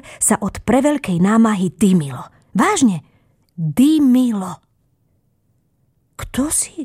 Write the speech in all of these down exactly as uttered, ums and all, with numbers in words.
sa od preveľkej námahy dymilo. Vážne, dymilo. Kto si?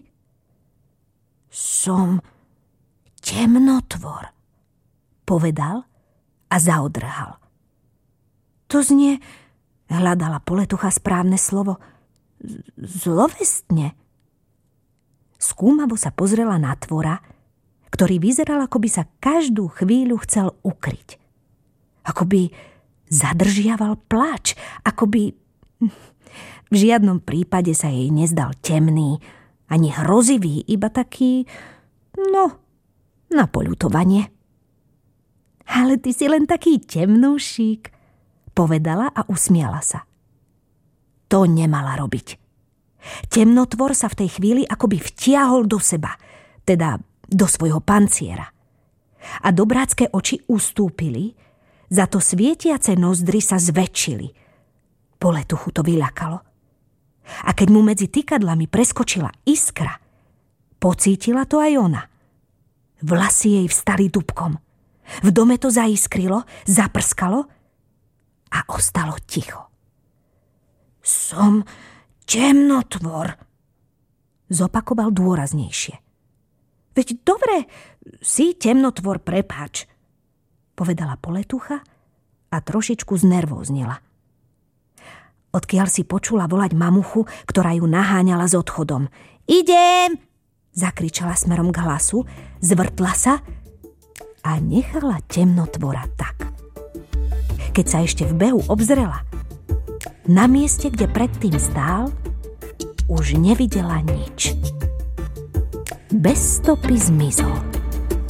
Som temnotvor, povedal a zaodrhal. To znie, hľadala poletucha správne slovo, zlovestne. Skúmavo sa pozrela na tvora, ktorý vyzeral, ako by sa každú chvíľu chcel ukryť. Ako by zadržiaval pláč, ako by... V žiadnom prípade sa jej nezdal temný, ani hrozivý, iba taký, no, na poľutovanie. Ale ty si len taký temnúšik, povedala a usmiala sa. To nemala robiť. Temnotvor sa v tej chvíli akoby vtiahol do seba, teda do svojho panciera. A dobrácké oči ustúpili, za to svietiace nozdry sa zväčšili. Poletuchu to vyľakalo. A keď mu medzi tykadlami preskočila iskra, pocítila to aj ona. Vlasy jej vstali dúbkom. V dome to zaiskrilo, zaprskalo a ostalo ticho. Som temnotvor, zopakoval dôraznejšie. Veď dobre, si temnotvor, prepáč, povedala poletucha a trošičku znervóznila. Odkiaľ si počula volať mamuchu, ktorá ju naháňala s odchodom. Idem! Zakričala smerom k hlasu, zvrtla sa a nechala temnotvora tak. Keď sa ešte v behu obzrela, na mieste, kde predtým stál, už nevidela nič. Bez stopy zmizol.